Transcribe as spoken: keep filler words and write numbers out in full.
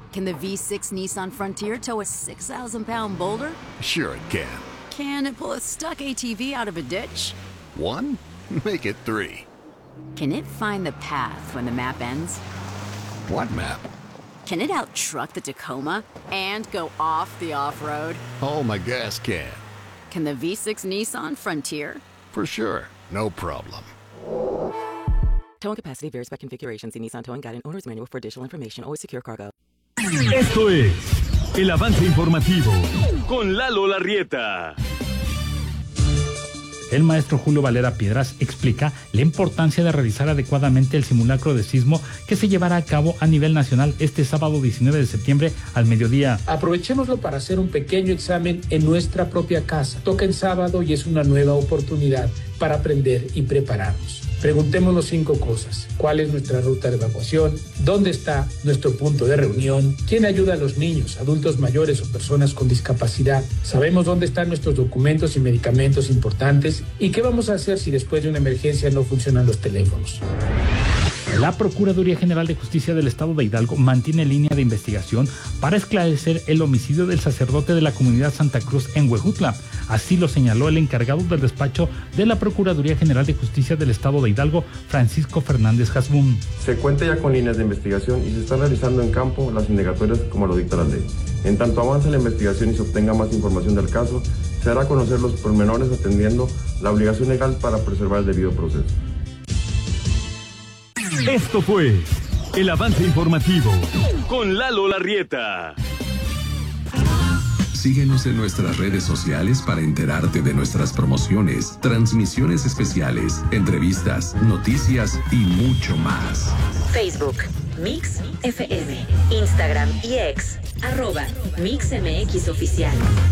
Can the V six Nissan Frontier tow a six thousand pound boulder? Sure it can. Can it pull a stuck A T V out of a ditch? One? Make it three. Can it find the path when the map ends? What map? Can it out-truck the Tacoma and go off the off-road? Oh, my gas can. Can the V six Nissan Frontier? For sure. No problem. Towing capacity varies by configuration. See Nissan Towing Guide and Owner's Manual for additional information. Always secure cargo. Esto es el avance informativo con Lalo Larrieta. El maestro Julio Valera Piedras explica la importancia de realizar adecuadamente el simulacro de sismo que se llevará a cabo a nivel nacional este sábado diecinueve de septiembre al mediodía. Aprovechémoslo para hacer un pequeño examen en nuestra propia casa. Toca en sábado y es una nueva oportunidad para aprender y prepararnos. Preguntémonos cinco cosas. ¿Cuál es nuestra ruta de evacuación? ¿Dónde está nuestro punto de reunión? ¿Quién ayuda a los niños, adultos mayores o personas con discapacidad? ¿Sabemos dónde están nuestros documentos y medicamentos importantes? ¿Y qué vamos a hacer si después de una emergencia no funcionan los teléfonos? La Procuraduría General de Justicia del Estado de Hidalgo mantiene línea de investigación para esclarecer el homicidio del sacerdote de la comunidad Santa Cruz en Huejutla. Así lo señaló el encargado del despacho de la Procuraduría General de Justicia del Estado de Hidalgo, Francisco Fernández Hasbún. Se cuenta ya con líneas de investigación y se están realizando en campo las indagatorias como lo dicta la ley. En tanto avance la investigación y se obtenga más información del caso, se hará conocer los pormenores atendiendo la obligación legal para preservar el debido proceso. Esto fue el avance informativo con Lalo Larrieta. Síguenos en nuestras redes sociales para enterarte de nuestras promociones, transmisiones especiales, entrevistas, noticias y mucho más. Facebook, Mix F M, Instagram y X, arroba Mix M X Oficial.